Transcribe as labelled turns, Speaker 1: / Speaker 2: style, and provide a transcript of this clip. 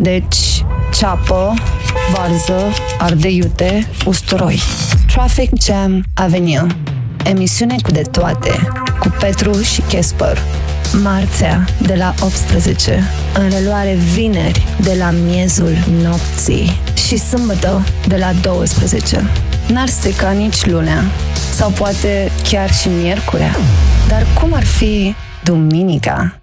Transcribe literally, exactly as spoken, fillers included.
Speaker 1: Deci, ceapă, varză, ardei iute, usturoi. Traffic Jam Avenue. Emisiune cu de toate, cu Petru și Casper. Marțea, de la optsprezece. În reluare vineri, de la miezul nopții. Și sâmbătă, de la douăsprezece. N-ar strica nici lunea. Sau poate chiar și miercurea. Dar cum ar fi duminica?